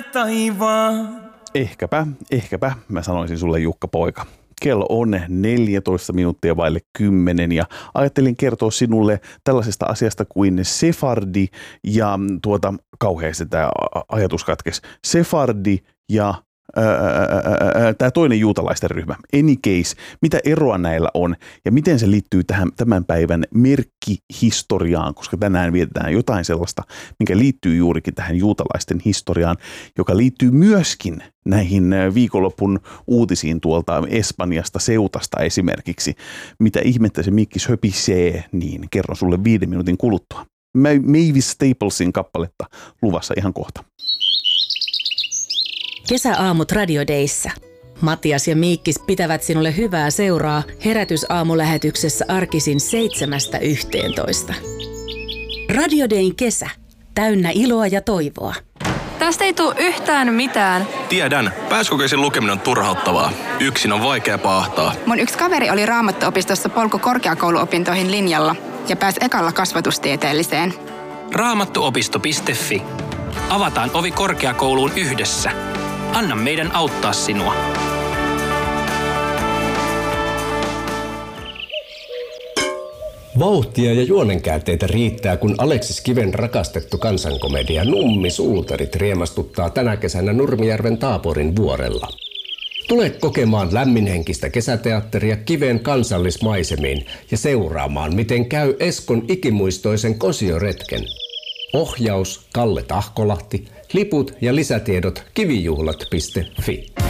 taivaan. Ehkäpä, mä sanoisin sulle Jukka poika. Kello on 14 minuuttia vaille 10 ja ajattelin kertoa sinulle tällaisesta asiasta kuin sefardi ja kauheasti tämä ajatus katkesi. Sefardi ja tämä toinen juutalaisten ryhmä. Any case, mitä eroa näillä on ja miten se liittyy tähän tämän päivän merkkihistoriaan, koska tänään vietetään jotain sellaista, mikä liittyy juurikin tähän juutalaisten historiaan, joka liittyy myöskin näihin viikonlopun uutisiin tuolta Espanjasta, Seutasta esimerkiksi. Mitä ihmettä se mikkis höpisee, niin kerron sulle 5 minuutin kuluttua. Mavis Staplesin kappaletta luvassa ihan kohta. Kesäaamut Radio Dayssä. Matias ja Miikkis pitävät sinulle hyvää seuraa herätysaamulähetyksessä arkisin 7–11. Radio Dayn kesä. Täynnä iloa ja toivoa. Tästä ei tule yhtään mitään. Tiedän. Pääsykokeisen lukeminen on turhauttavaa. Yksin on vaikea paahtaa. Mun yksi kaveri oli Raamattuopistossa polku-korkeakouluopintoihin linjalla ja pääsi ekalla kasvatustieteelliseen. Raamattuopisto.fi. Avataan ovi korkeakouluun yhdessä. Anna meidän auttaa sinua. Vauhtia ja juonenkäänteitä riittää, kun Aleksis Kiven rakastettu kansankomedia Nummi-suutarit riemastuttaa tänä kesänä Nurmijärven Taaporin vuorella. Tule kokemaan lämminhenkistä kesäteatteria Kiven kansallismaisemiin ja seuraamaan, miten käy Eskon ikimuistoisen kosioretken. Ohjaus Kalle Tahkolahti, liput ja lisätiedot kivijuhlat.fi.